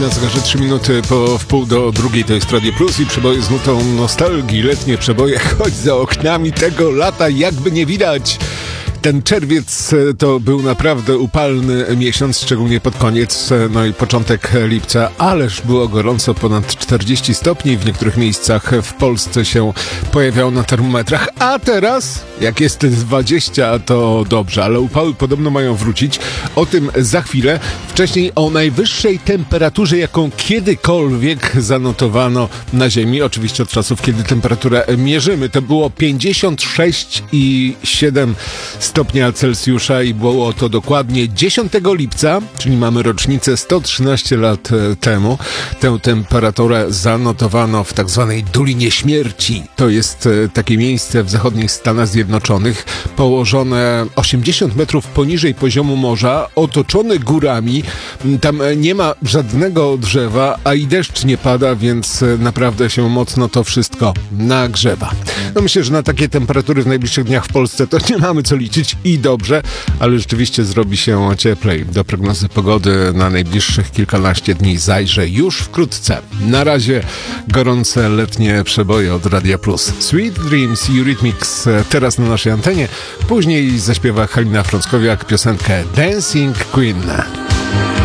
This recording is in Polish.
Na zegarze 3 minuty po wpół do drugiej, to jest Radio Plus i przeboje z nutą nostalgii, letnie przeboje, choć za oknami tego lata jakby nie widać. Ten czerwiec to był naprawdę upalny miesiąc, szczególnie pod koniec, no i początek lipca, ależ było gorąco, ponad 40 stopni w niektórych miejscach w Polsce się pojawiało na termometrach, a teraz jak jest 20, to dobrze, ale upały podobno mają wrócić, o tym za chwilę. Wcześniej o najwyższej temperaturze, jaką kiedykolwiek zanotowano na Ziemi, oczywiście od czasów, kiedy temperaturę mierzymy, to było 56,7 stopnia Celsjusza i było to dokładnie 10 lipca, czyli mamy rocznicę 113 lat temu. Tę temperaturę zanotowano w tak zwanej Dolinie Śmierci. To jest takie miejsce w zachodnich Stanach Zjednoczonych, położone 80 metrów poniżej poziomu morza, otoczone górami. Tam nie ma żadnego drzewa, a i deszcz nie pada, więc naprawdę się mocno to wszystko nagrzewa. No myślę, że na takie temperatury w najbliższych dniach w Polsce to nie mamy co liczyć i dobrze, ale rzeczywiście zrobi się cieplej. Do prognozy pogody na najbliższych kilkanaście dni zajrzę już wkrótce. Na razie gorące letnie przeboje od Radia Plus. Sweet Dreams i Eurythmics teraz na naszej antenie. Później zaśpiewa Halina Frąckowiak piosenkę Dancing Queen.